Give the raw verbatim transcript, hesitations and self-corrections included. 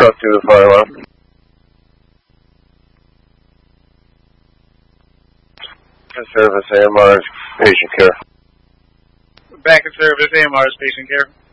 talk to the fire alarm. Service A M R's patient care. Back in service A M R's patient care.